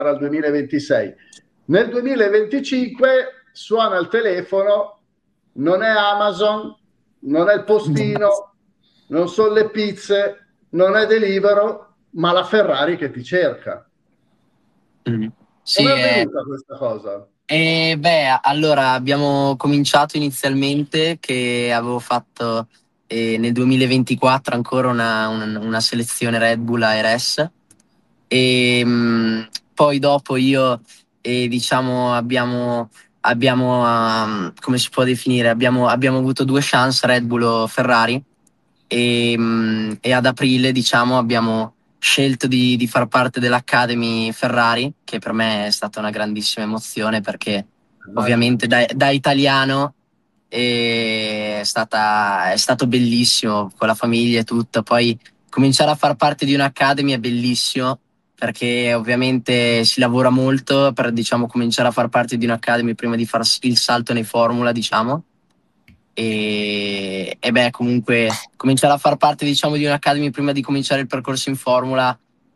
al 2026. Nel 2025 suona il telefono, non è Amazon, non è il postino, non sono le pizze, non è Deliveroo, ma la Ferrari che ti cerca. Mm. Come è Sì, avvenuta questa cosa? allora abbiamo cominciato inizialmente che avevo fatto nel 2024 ancora una selezione Red Bull ARS e poi dopo io diciamo abbiamo come si può definire, abbiamo avuto due chance Red Bull o Ferrari e ad aprile diciamo abbiamo scelto di far parte dell'Academy Ferrari, che per me è stata una grandissima emozione perché Immagino. ovviamente da italiano è stato bellissimo con la famiglia e tutto. Poi cominciare a far parte di un'Academy è bellissimo perché ovviamente si lavora molto per diciamo cominciare a far parte di un'Academy prima di fare il salto nei Formula, diciamo. E beh, comunque cominciare a far parte diciamo di un'Academy prima di cominciare il percorso in Formula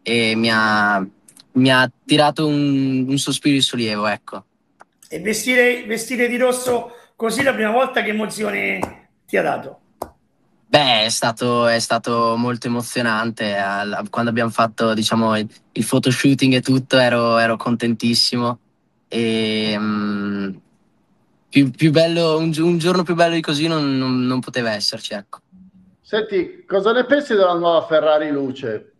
mi ha tirato un sospiro di sollievo, ecco. E vestire di rosso così la prima volta, che emozione ti ha dato? Beh, è stato molto emozionante. Quando abbiamo fatto, diciamo, il photoshooting e tutto, ero contentissimo. E, più bello, un giorno più bello di così non poteva esserci, ecco. Senti, cosa ne pensi della nuova Ferrari Luce?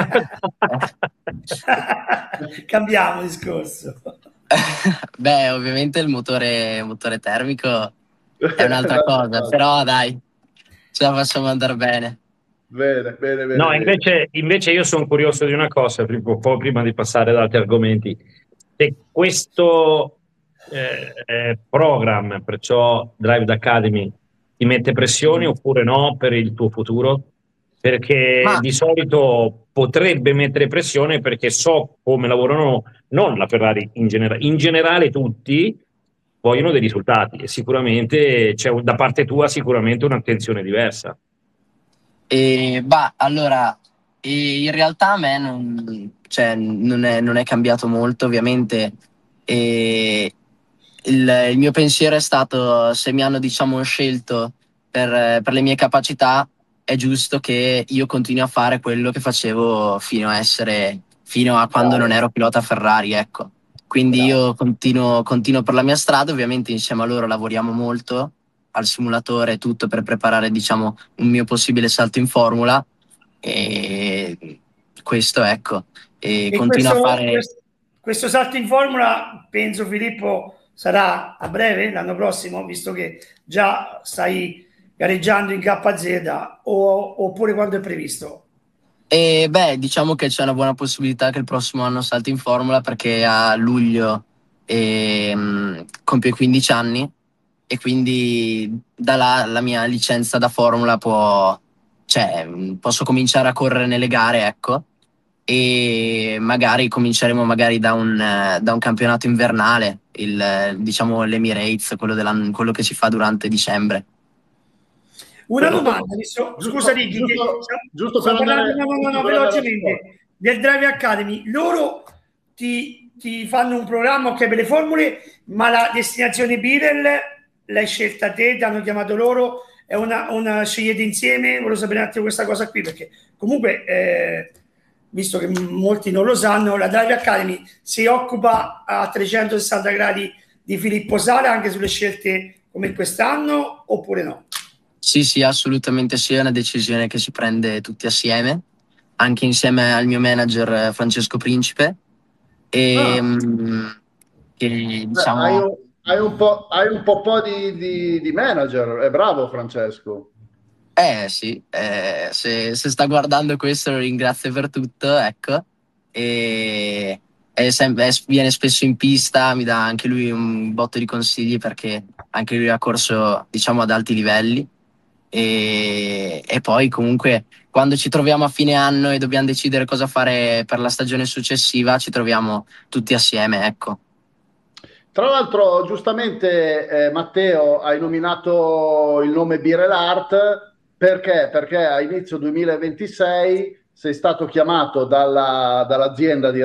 Cambiamo discorso. Beh, ovviamente motore termico è un'altra D'altra cosa, cosa. però dai, ce la facciamo andare bene. Bene, bene, bene, No, bene. invece io sono curioso di una cosa, un po' prima di passare ad altri argomenti. Se questo program, perciò Drive Academy, ti mette pressioni oppure no per il tuo futuro? Perché Ma di solito potrebbe mettere pressione perché so come lavorano, non la Ferrari in generale tutti vogliono dei risultati e sicuramente c'è da parte tua sicuramente un'attenzione diversa. allora, in realtà a me cioè, non è cambiato molto, ovviamente. E il mio pensiero è stato, se mi hanno, diciamo, scelto per le mie capacità, è giusto che io continui a fare quello che facevo fino a quando non Bravo, ero pilota Ferrari, ecco. Quindi bravo. io continuo per la mia strada, ovviamente insieme a loro lavoriamo molto al simulatore e tutto per preparare, diciamo, un mio possibile salto in formula e questo ecco, e E continuo a fare. questo salto in formula, penso Filippo, sarà a breve, l'anno prossimo, visto che già stai gareggiando in KZ, oppure quando è previsto? E beh, diciamo che c'è una buona possibilità che il prossimo anno salti in formula perché a luglio compie 15 anni e quindi da là la mia licenza da formula cioè, posso cominciare a correre nelle gare, ecco, e magari cominceremo magari da un campionato invernale, diciamo l'Emirates, quello che si fa durante dicembre. Una Giusto, domanda, scusa giusto, Ricky, giusto per stiamo parlando, andare, no, no, no, giusto no, per andare a scuola. velocemente, del Drive Academy. Loro ti fanno un programma, ok, per le formule, ma la destinazione Birel l'hai scelta te, ti hanno chiamato loro, è una scegliete insieme? Volevo sapere un attimo questa cosa qui, perché comunque, visto che molti non lo sanno, la Drive Academy si occupa a 360 gradi di Filippo Sala anche sulle scelte come quest'anno, oppure no? Sì, sì, assolutamente sì, è una decisione che si prende tutti assieme, anche insieme al mio manager Francesco Principe, e Ah, che beh, hai diciamo, hai un po' di manager, è bravo Francesco. sì, se sta guardando questo lo ringrazio per tutto, ecco, e viene spesso in pista, mi dà anche lui un botto di consigli perché anche lui ha corso, diciamo, ad alti livelli. E poi comunque quando ci troviamo a fine anno e dobbiamo decidere cosa fare per la stagione successiva, ci troviamo tutti assieme, ecco. Tra l'altro, giustamente, Matteo, hai nominato il nome Birel Art perché? Perché a inizio 2026 sei stato chiamato dall'azienda di